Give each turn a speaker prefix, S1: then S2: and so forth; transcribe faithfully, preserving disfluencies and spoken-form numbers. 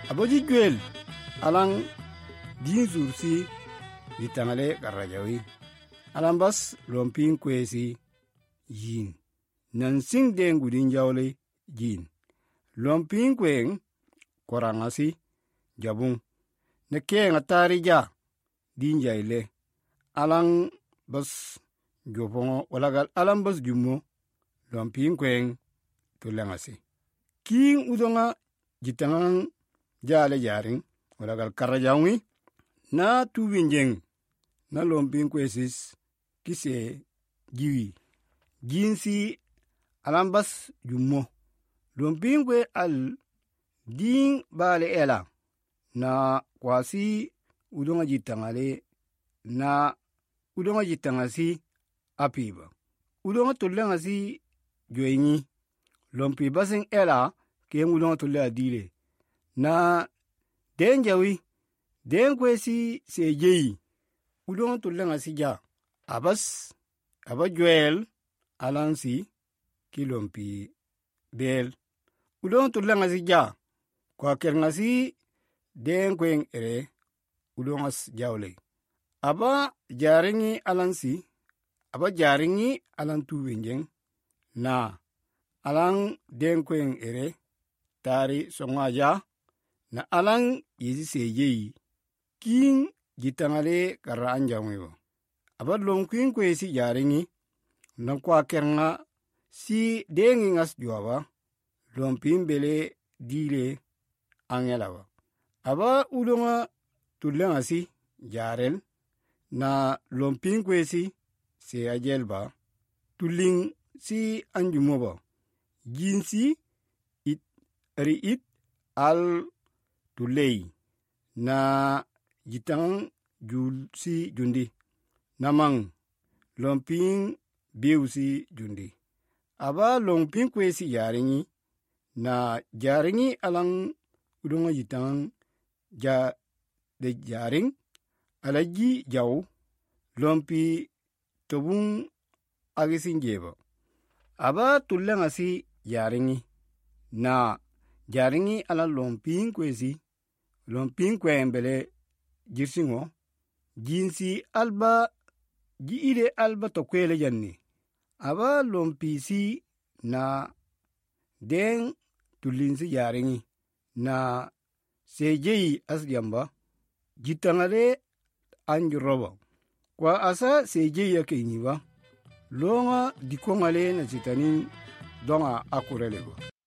S1: aboji gwel alang din sursi ditangale karajawi alang bas lompin kwesi yin nan sing den gudin jawle yin lompin kwen korangasi jabung ne kenga tarija din jaile alang bas jopongo walagal alang bas jumo lompin kwen tulangasi king udonga jitangan jale jaring walagal karajawi na tuwinjeng na lompin kwesis kise jiwi jinsi alambas jummo lompin kwe al din bale ela na kwasi udonga jitangale na udonga jitangasi apiba udonga tulangasi joyni lompi basing ela ke udonga tulla adile na denjawi den kwesi sejeyi udonga tulangasi ja abas aba joel alansi kilompi bel udonga tulangasi ja kwa kerngasi den kwen ere udongas jawle aba jaringi alansi aba jaringi alan tuwenjeng na alang den kwen ere tari songaja na alang yezi sejeyi king jitangale kara anjangwewo aba lomkwin kwesi jaringi na kwa kernga si dengi ngas juaba lompin bele dile angelawa aba udonga tulangasi jarel na lompin kwesi se ajelba tuling si anjumoba jinsi it riit al tulei na jitang jul si jundi namang lompin biu si jundi aba lompin kwesi jaringi na jaringi alang udonga jitang ja de jaring alaji jaw lompi tobun agisinjeba aba tulangasi jaringi na jaringi ala lompin kwesi lompin kwembele jirsingo jinsi alba ji ile alba to kwele janni aba lompisi na den tulinsi jaringi na sejeyi asjamba jitangale anjuroba kwa asa sejeyi akenyiba longa dikongale na sitanin donga akurelego